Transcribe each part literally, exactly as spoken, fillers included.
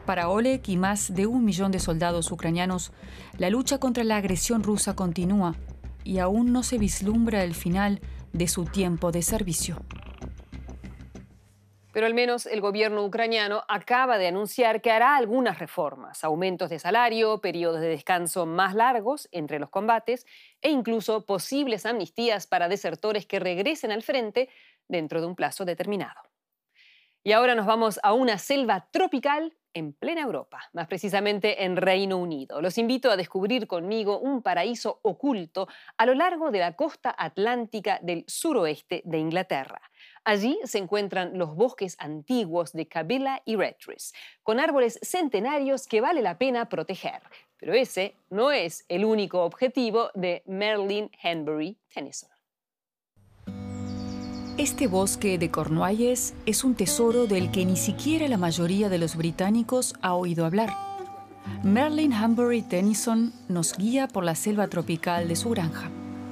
Para Oleg y más de un millón de soldados ucranianos, la lucha contra la agresión rusa continúa y aún no se vislumbra el final de su tiempo de servicio. Pero al menos el gobierno ucraniano acaba de anunciar que hará algunas reformas, aumentos de salario, periodos de descanso más largos entre los combates e incluso posibles amnistías para desertores que regresen al frente dentro de un plazo determinado. Y ahora nos vamos a una selva tropical en plena Europa, más precisamente en Reino Unido. Los invito a descubrir conmigo un paraíso oculto a lo largo de la costa atlántica del suroeste de Inglaterra. Allí se encuentran los bosques antiguos de Kabila y Redruth, con árboles centenarios que vale la pena proteger. Pero ese no es el único objetivo de Merlin Henbury Tennyson. Este bosque de Cornualles es un tesoro del que ni siquiera la mayoría de los británicos ha oído hablar. Merlin Henbury Tennyson nos guía por la selva tropical de su granja.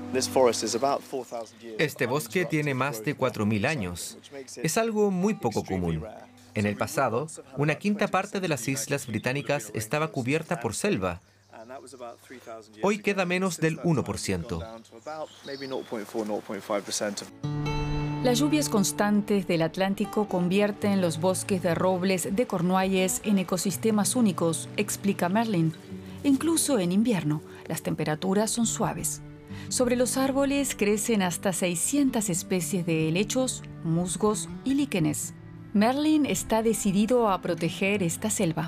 Este bosque tiene más de cuatro mil años. Es algo muy poco común. En el pasado, una quinta parte de las islas británicas estaba cubierta por selva. Hoy queda menos del uno por ciento. Las lluvias constantes del Atlántico convierten los bosques de robles de Cornualles en ecosistemas únicos, explica Merlin. Incluso en invierno, las temperaturas son suaves. Sobre los árboles crecen hasta seiscientas especies de helechos, musgos y líquenes. Merlin está decidido a proteger esta selva.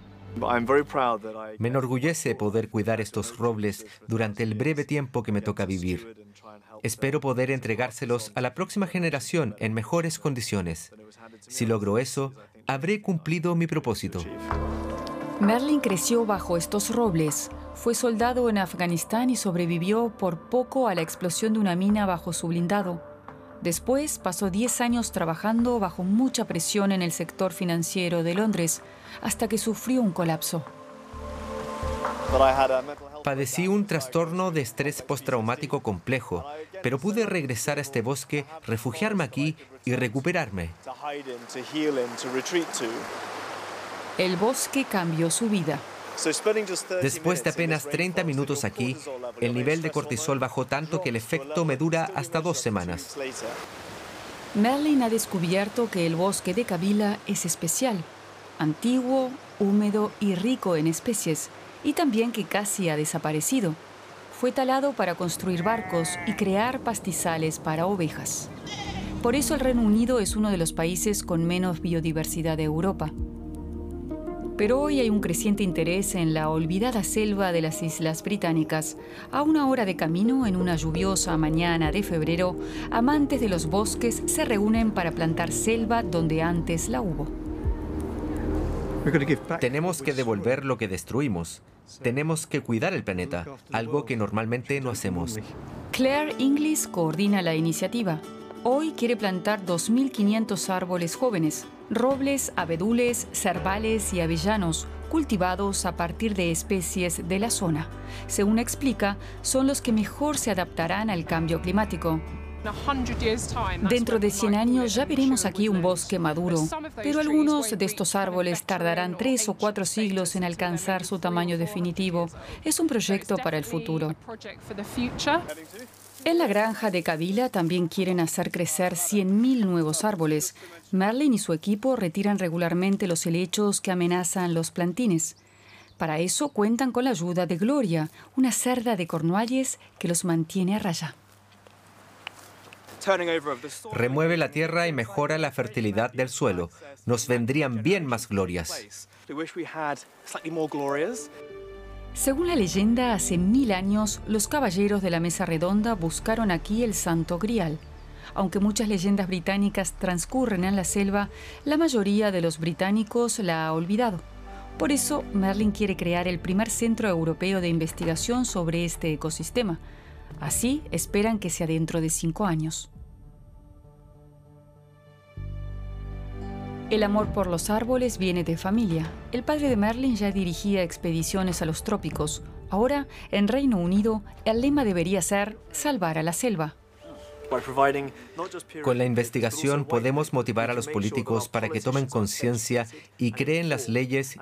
Me enorgullece poder cuidar estos robles durante el breve tiempo que me toca vivir. Espero poder entregárselos a la próxima generación en mejores condiciones. Si logro eso, habré cumplido mi propósito. Merlin creció bajo estos robles. Fue soldado en Afganistán y sobrevivió por poco a la explosión de una mina bajo su blindado. Después pasó diez años trabajando bajo mucha presión en el sector financiero de Londres, hasta que sufrió un colapso. Padecí un trastorno de estrés postraumático complejo, pero pude regresar a este bosque, refugiarme aquí y recuperarme. El bosque cambió su vida. Después de apenas treinta minutos aquí, el nivel de cortisol bajó tanto que el efecto me dura hasta dos semanas. Merlin ha descubierto que el bosque de Kabila es especial, antiguo, húmedo y rico en especies, y también que casi ha desaparecido. Fue talado para construir barcos y crear pastizales para ovejas. Por eso el Reino Unido es uno de los países con menos biodiversidad de Europa. Pero hoy hay un creciente interés en la olvidada selva de las Islas Británicas. A una hora de camino, en una lluviosa mañana de febrero, amantes de los bosques se reúnen para plantar selva donde antes la hubo. Tenemos que devolver lo que destruimos. Tenemos que cuidar el planeta, algo que normalmente no hacemos. Claire Inglis coordina la iniciativa. Hoy quiere plantar dos mil quinientos árboles jóvenes, robles, abedules, cervales y avellanos, cultivados a partir de especies de la zona. Según explica, son los que mejor se adaptarán al cambio climático. Dentro de cien años ya veremos aquí un bosque maduro, pero algunos de estos árboles tardarán tres o cuatro siglos en alcanzar su tamaño definitivo. Es un proyecto para el futuro. En la granja de Kabila también quieren hacer crecer cien mil nuevos árboles. Merlin y su equipo retiran regularmente los helechos que amenazan los plantines. Para eso cuentan con la ayuda de Gloria, una cerda de Cornualles que los mantiene a raya. Remueve la tierra y mejora la fertilidad del suelo. Nos vendrían bien más glorias. Según la leyenda, hace mil años, los caballeros de la Mesa Redonda buscaron aquí el Santo Grial. Aunque muchas leyendas británicas transcurren en la selva, la mayoría de los británicos la ha olvidado. Por eso, Merlin quiere crear el primer centro europeo de investigación sobre este ecosistema. Así, esperan que sea dentro de cinco años. El amor por los árboles viene de familia. El padre de Merlin ya dirigía expediciones a los trópicos. Ahora, en Reino Unido, el lema debería ser salvar a la selva. Con la investigación podemos motivar a los políticos para que tomen conciencia y creen las leyes